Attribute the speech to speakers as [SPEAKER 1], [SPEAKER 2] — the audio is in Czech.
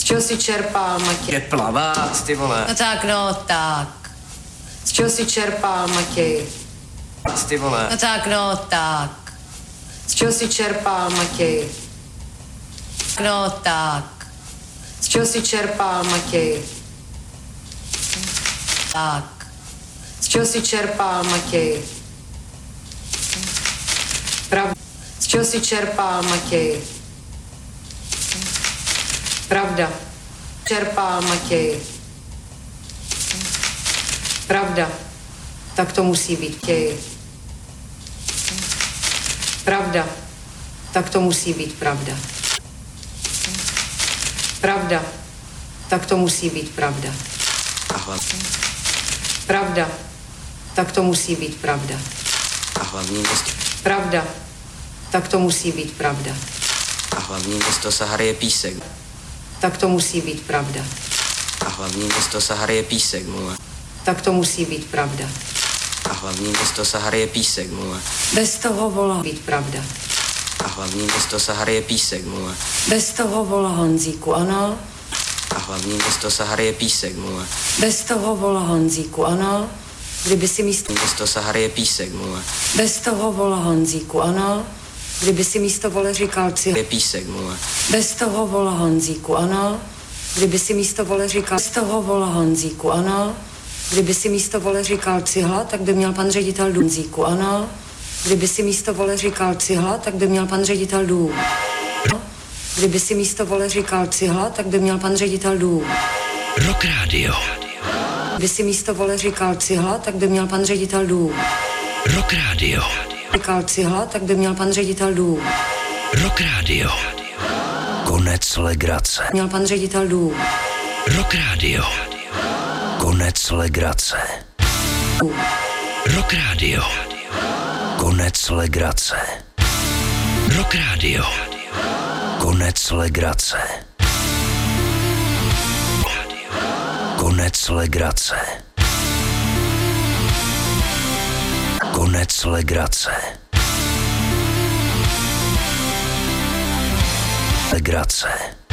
[SPEAKER 1] čeho si čerpal, Matěj?
[SPEAKER 2] Je plavát, ty vole.
[SPEAKER 1] No tak, no tak. Z čeho si čerpal, Matěj?
[SPEAKER 2] Ty vole.
[SPEAKER 1] No tak, no tak. Z čeho si čerpal, Matěj? No tak. Z čeho si čerpal, Matěj? Tak. Z čeho si čerpal, Matěj? Pravda. Z čeho si čerpal, Matěj? Pravda. Čerpal, Matěj. Pravda. Tak to musí být, Matěj. Pravda. Tak to musí být pravda. Pravda. Tak to musí být pravda. Pravda. Tak to musí být pravda.
[SPEAKER 2] A hlavní město.
[SPEAKER 1] Pravda. Tak to musí být pravda.
[SPEAKER 2] A hlavní město Sahary je písek.
[SPEAKER 1] Tak to musí být pravda.
[SPEAKER 2] A hlavní město Sahary je písek, vole.
[SPEAKER 1] Tak to musí být pravda.
[SPEAKER 2] A hlavní město Sahary je písek, vole.
[SPEAKER 1] Bez toho volá být pravda.
[SPEAKER 2] A hlavní město Sahary je písek, vole.
[SPEAKER 1] Bez toho volá Honzíku, ano.
[SPEAKER 2] A hlavní město Sahary je písek, vole.
[SPEAKER 1] Bez toho volá Honzíku, ano. Kdyby si místo...
[SPEAKER 2] Město Sahary je písek, vole.
[SPEAKER 1] Bez toho volá Honzíku, ano. Kdyby si místo vole říkal
[SPEAKER 2] Je písek, vole.
[SPEAKER 1] Bez toho volá Honzíku, ano. Kdyby si místo vole říkal... Bez toho volá Honzíku, ano. Kdyby si místo vole říkal cihla, tak by měl pan ředitel dům. Honzíku, ano. Kdyby si místo vole říkal cihla, tak by měl pan ředitel dům. Kdyby si místo vole říkal cihla, tak by měl pan ředitel dům.
[SPEAKER 3] Rock Radio.
[SPEAKER 1] Kdyby si místo vole říkal cihla, tak by měl pan ředitel dům.
[SPEAKER 3] Rock Radio.
[SPEAKER 1] Říkal cihla, tak by měl pan ředitel dům.
[SPEAKER 3] Rock Radio. Konec legrace.
[SPEAKER 1] Měl pan ředitel dům.
[SPEAKER 3] Rock Radio. Konec legrace. Rock Radio. Konec legrace. Rock Radio. Konec legrace. Konec legrace. Konec legrace. Legrace.